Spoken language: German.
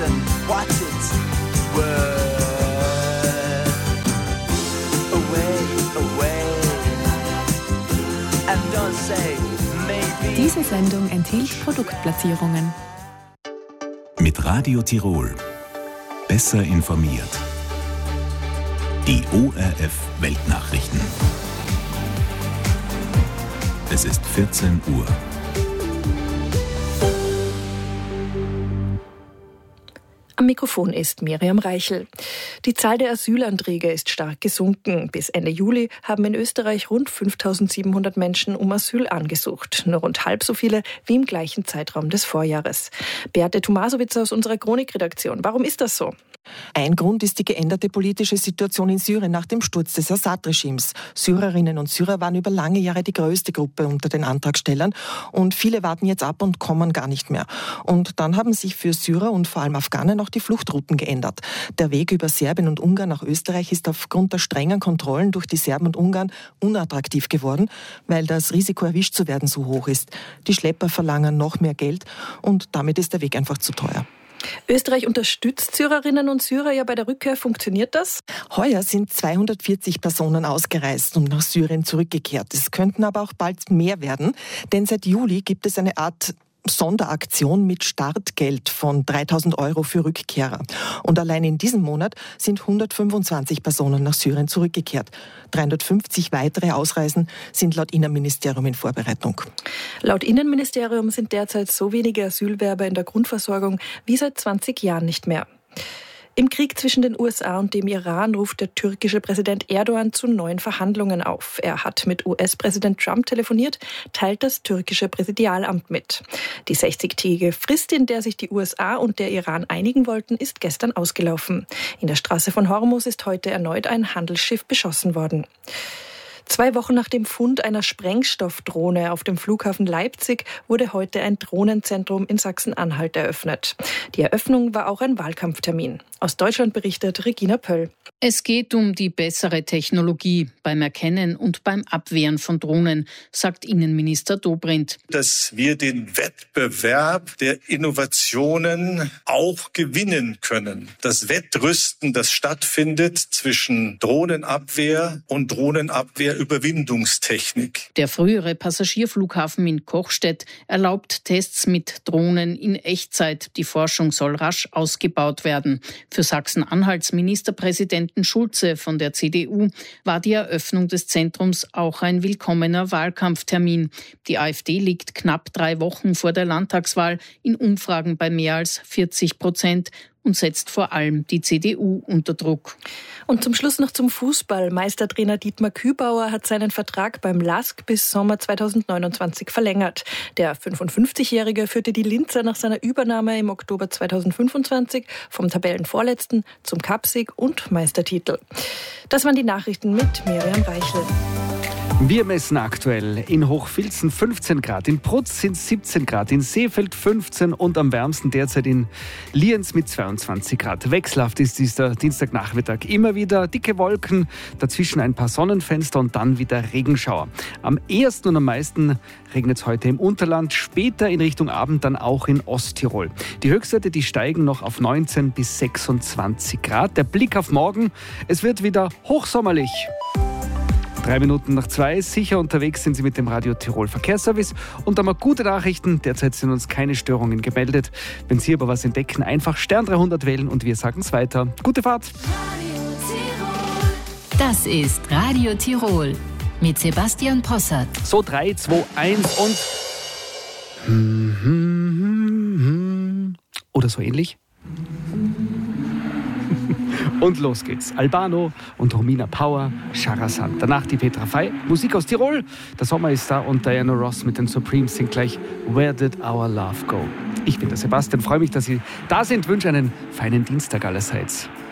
listen what it's worth. Away, away, and don't say maybe. Diese Sendung enthielt Produktplatzierungen. Mit Radio Tirol. Besser informiert. Die ORF Weltnachrichten. Es ist 14 Uhr. Am Mikrofon ist Miriam Reichel. Die Zahl der Asylanträge ist stark gesunken. Bis Ende Juli haben in Österreich rund 5.700 Menschen um Asyl angesucht. Nur rund halb so viele wie im gleichen Zeitraum des Vorjahres. Beate Tomasowitz aus unserer Chronikredaktion. Warum ist das so? Ein Grund ist die geänderte politische Situation in Syrien nach dem Sturz des Assad-Regimes. Syrerinnen und Syrer waren über lange Jahre die größte Gruppe unter den Antragstellern und viele warten jetzt ab und kommen gar nicht mehr. Und dann haben sich für Syrer und vor allem Afghanen auch die Fluchtrouten geändert. Der Weg über Serbien und Ungarn nach Österreich ist aufgrund der strengen Kontrollen durch die Serben und Ungarn unattraktiv geworden, weil das Risiko, erwischt zu werden, so hoch ist. Die Schlepper verlangen noch mehr Geld und damit ist der Weg einfach zu teuer. Österreich unterstützt Syrerinnen und Syrer ja bei der Rückkehr. Funktioniert das? Heuer sind 240 Personen ausgereist und nach Syrien zurückgekehrt. Es könnten aber auch bald mehr werden, denn seit Juli gibt es eine Art Sonderaktion mit Startgeld von 3.000 € für Rückkehrer. Und allein in diesem Monat sind 125 Personen nach Syrien zurückgekehrt. 350 weitere Ausreisen sind laut Innenministerium in Vorbereitung. Laut Innenministerium sind derzeit so wenige Asylwerber in der Grundversorgung wie seit 20 Jahren nicht mehr. Im Krieg zwischen den USA und dem Iran ruft der türkische Präsident Erdogan zu neuen Verhandlungen auf. Er hat mit US-Präsident Trump telefoniert, teilt das türkische Präsidialamt mit. Die 60-tägige Frist, in der sich die USA und der Iran einigen wollten, ist gestern ausgelaufen. In der Straße von Hormuz ist heute erneut ein Handelsschiff beschossen worden. 2 Wochen nach dem Fund einer Sprengstoffdrohne auf dem Flughafen Leipzig wurde heute ein Drohnenzentrum in Sachsen-Anhalt eröffnet. Die Eröffnung war auch ein Wahlkampftermin. Aus Deutschland berichtet Regina Pöll. Es geht um die bessere Technologie beim Erkennen und beim Abwehren von Drohnen, sagt Innenminister Dobrindt. Dass wir den Wettbewerb der Innovationen auch gewinnen können. Das Wettrüsten, das stattfindet zwischen Drohnenabwehr und Drohnenabwehrüberwindungstechnik. Der frühere Passagierflughafen in Kochstedt erlaubt Tests mit Drohnen in Echtzeit. Die Forschung soll rasch ausgebaut werden. Für Sachsen-Anhalts Ministerpräsidenten Schulze von der CDU war die Eröffnung des Zentrums auch ein willkommener Wahlkampftermin. Die AfD liegt knapp 3 Wochen vor der Landtagswahl in Umfragen bei mehr als 40% und setzt vor allem die CDU unter Druck. Und zum Schluss noch zum Fußball. Meistertrainer Dietmar Kübauer hat seinen Vertrag beim LASK bis Sommer 2029 verlängert. Der 55-Jährige führte die Linzer nach seiner Übernahme im Oktober 2025 vom Tabellenvorletzten zum Cupsieg und Meistertitel. Das waren die Nachrichten mit Miriam Reichel. Wir messen aktuell in Hochfilzen 15 Grad, in Prutz sind 17 Grad, in Seefeld 15 und am wärmsten derzeit in Lienz mit 22 Grad. Wechselhaft ist dieser Dienstagnachmittag. Immer wieder dicke Wolken, dazwischen ein paar Sonnenfenster und dann wieder Regenschauer. Am ehesten und am meisten regnet es heute im Unterland, später in Richtung Abend dann auch in Osttirol. Die Höchstwerte, die steigen noch auf 19 bis 26 Grad. Der Blick auf morgen, es wird wieder hochsommerlich. 3 Minuten nach 2, sicher unterwegs sind Sie mit dem Radio Tirol Verkehrsservice. Und da mal gute Nachrichten, derzeit sind uns keine Störungen gemeldet. Wenn Sie aber was entdecken, einfach Stern 300 wählen und wir sagen es weiter. Gute Fahrt! Das ist Radio Tirol mit Sebastian Possart. So, 3, 2, 1 und... Oder so ähnlich. Und los geht's. Albano und Romina Power, Shahrazad. Danach die Petra Fey. Musik aus Tirol. Der Sommer ist da und Diana Ross mit den Supremes singt gleich Where Did Our Love Go? Ich bin der Sebastian, freue mich, dass Sie da sind. Wünsche einen feinen Dienstag allerseits.